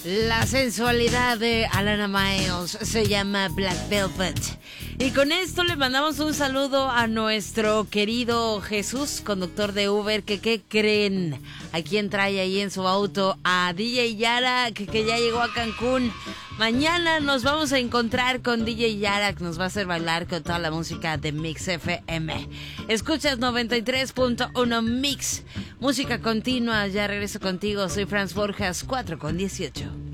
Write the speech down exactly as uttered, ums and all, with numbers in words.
La sensualidad de Alana Miles se llama Black Velvet. Y con esto le mandamos un saludo a nuestro querido Jesús, conductor de Uber, que ¿qué creen? ¿A quién trae ahí en su auto? A D J Yara, que, que ya llegó a Cancún. Mañana nos vamos a encontrar con D J Yara, que nos va a hacer bailar con toda la música de Mix F M. Escuchas noventa y tres punto uno Mix, música continua. Ya regreso contigo, soy Franz Borjas, cuatro con dieciocho.